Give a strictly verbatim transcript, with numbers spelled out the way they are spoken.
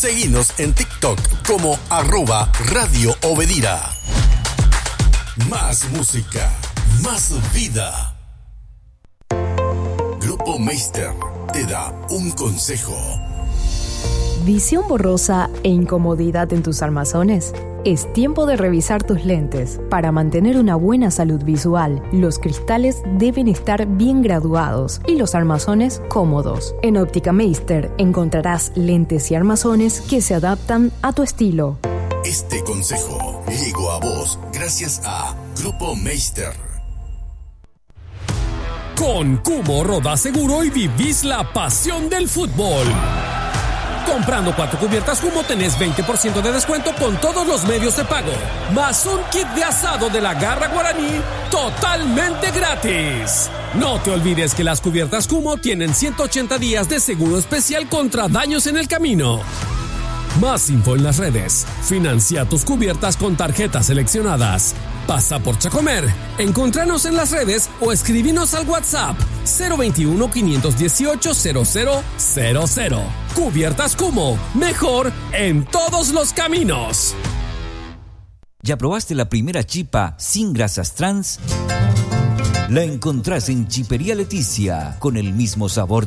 Seguinos en TikTok como arroba Radio Obedira. Más música, más vida. Grupo Meister te da un consejo. ¿Visión borrosa e incomodidad en tus armazones? Es tiempo de revisar tus lentes. Para mantener una buena salud visual, los cristales deben estar bien graduados y los armazones cómodos. En Óptica Meister encontrarás lentes y armazones que se adaptan a tu estilo. Este consejo llegó a vos gracias a Grupo Meister. Con Cubo roda seguro y vivís la pasión del fútbol. Comprando cuatro cubiertas Cubo tenés veinte por ciento de descuento con todos los medios de pago. Más un kit de asado de la Garra Guaraní totalmente gratis. No te olvides que las cubiertas Cubo tienen ciento ochenta días de seguro especial contra daños en el camino. Más info en las redes. Financia tus cubiertas con tarjetas seleccionadas. Pasa por Chacomer. Encontranos en las redes o escribinos al WhatsApp cero veintiuno, quinientos dieciocho, cero cero cero cero. Cubiertas Cubo. Mejor en todos los caminos. ¿Ya probaste la primera chipa sin grasas trans? La encontrás en Chipería Leticia, con el mismo sabor